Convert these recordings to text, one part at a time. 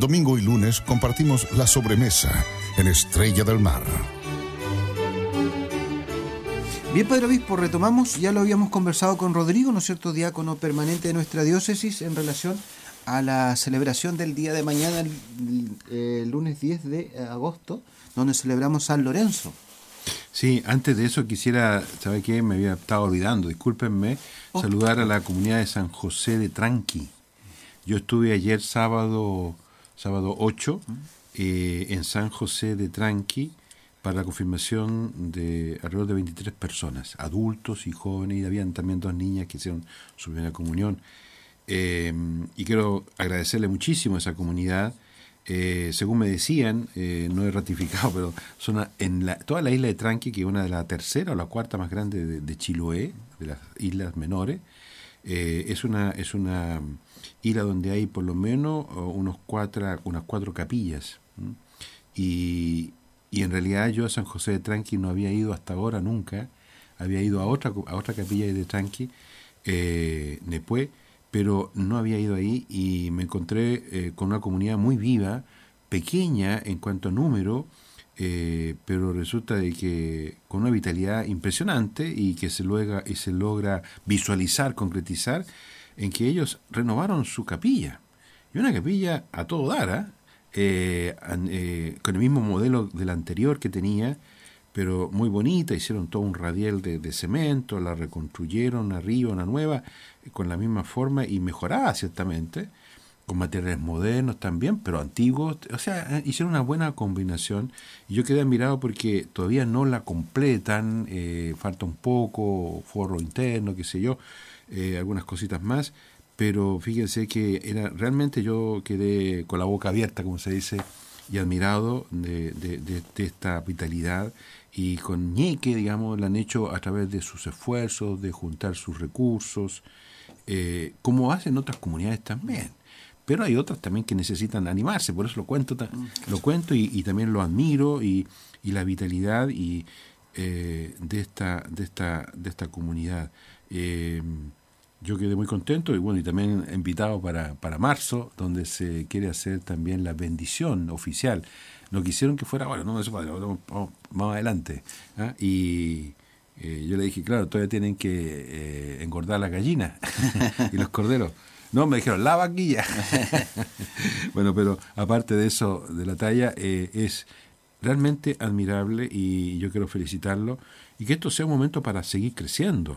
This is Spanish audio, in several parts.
Domingo y lunes compartimos la sobremesa en Estrella del Mar. Bien, Padre Obispo, retomamos, ya lo habíamos conversado con Rodrigo, ¿no es cierto?, diácono permanente de nuestra diócesis, en relación a la celebración del día de mañana, el lunes 10 de agosto, donde celebramos San Lorenzo. Sí, antes de eso quisiera, ¿sabe qué? Me había estado olvidando, discúlpenme, saludar a la comunidad de San José de Tranqui. Yo estuve ayer sábado 8 en San José de Tranqui para la confirmación de alrededor de 23 personas, adultos y jóvenes, y habían también 2 niñas que hicieron su primera comunión. Y quiero agradecerle muchísimo a esa comunidad. Según me decían, no he ratificado, pero son toda la isla de Tranqui, que es una de la tercera o la cuarta más grande de Chiloé, de las islas menores, es una isla donde hay por lo menos unas 4 capillas. Y en realidad yo a San José de Tranqui no había ido hasta ahora nunca. Había ido a otra capilla de Tranqui, Nepué, pero no había ido ahí, y me encontré con una comunidad muy viva, pequeña en cuanto a número, pero resulta de que con una vitalidad impresionante, y que se logra visualizar, concretizar, en que ellos renovaron su capilla. Y una capilla a todo dar, con el mismo modelo de la anterior que tenía, pero muy bonita. Hicieron todo un radial de cemento, la reconstruyeron arriba, una nueva, con la misma forma y mejorada ciertamente, con materiales modernos también, pero antiguos. O sea, hicieron una buena combinación, y yo quedé admirado porque todavía no la completan, falta un poco, forro interno, qué sé yo, algunas cositas más, pero fíjense que realmente yo quedé con la boca abierta, como se dice, y admirado de esta vitalidad, y con ñeque, digamos, la han hecho a través de sus esfuerzos, de juntar sus recursos, como hacen otras comunidades también. Pero hay otras también que necesitan animarse, por eso lo cuento y también lo admiro, y la vitalidad de esta comunidad. Yo quedé muy contento, y bueno, y también invitado para marzo, donde se quiere hacer también la bendición oficial. No quisieron que fuera ahora, no, eso vamos más adelante. Y yo le dije, claro, todavía tienen que engordar la gallina y los corderos. No, me dijeron, la vaquilla. Bueno, pero aparte de eso, de la talla, es realmente admirable, y yo quiero felicitarlo, y que esto sea un momento para seguir creciendo,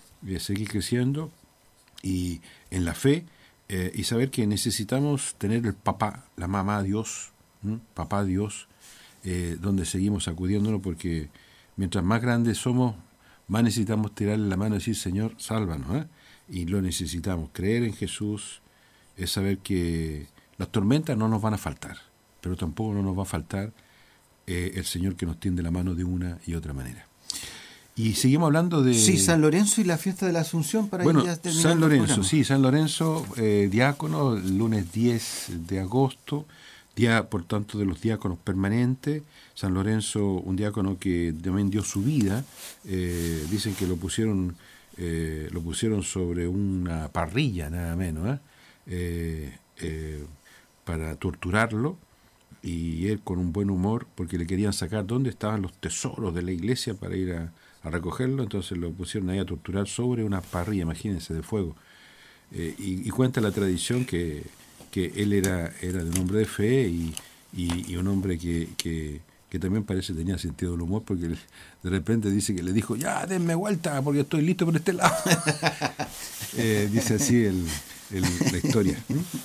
y en la fe, y saber que necesitamos tener el papá, la mamá Dios, papá Dios, donde seguimos acudiéndonos, porque mientras más grandes somos, más necesitamos tirarle la mano y decir, Señor, sálvanos, y lo necesitamos. Creer en Jesús es saber que las tormentas no nos van a faltar, pero tampoco no nos va a faltar el Señor, que nos tiende la mano de una y otra manera. Y seguimos hablando de... Sí, San Lorenzo y la fiesta de la Asunción, para bueno, ya terminar. San Lorenzo, sí, San Lorenzo, diácono, el lunes 10 de agosto, día, por tanto, de los diáconos permanentes. San Lorenzo, un diácono que también dio su vida, dicen que lo pusieron sobre una parrilla, nada menos, para torturarlo, y él con un buen humor, porque le querían sacar dónde estaban los tesoros de la iglesia para ir a recogerlo. Entonces lo pusieron ahí a torturar sobre una parrilla, imagínense, de fuego. Y cuenta la tradición que él era de un hombre de fe, y un hombre que también parece tenía sentido del humor, porque de repente dice que le dijo, ya, denme vuelta porque estoy listo por este lado. Dice así la historia.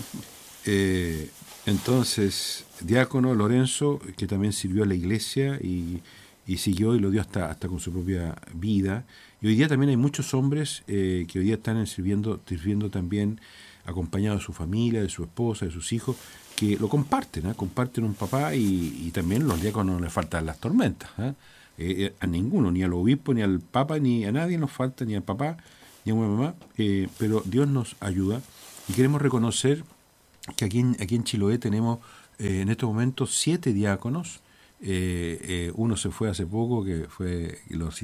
Entonces, diácono Lorenzo, que también sirvió a la iglesia, y siguió y lo dio hasta con su propia vida. Y hoy día también hay muchos hombres que hoy día están sirviendo también, acompañados de su familia, de su esposa, de sus hijos, que lo comparten, comparten un papá, y también los diáconos no les faltan las tormentas, a ninguno, ni al obispo, ni al papa, ni a nadie nos falta, ni al papá, ni a una mamá, pero Dios nos ayuda, y queremos reconocer que aquí en Chiloé tenemos en estos momentos 7 diáconos. Uno se fue hace poco, que fue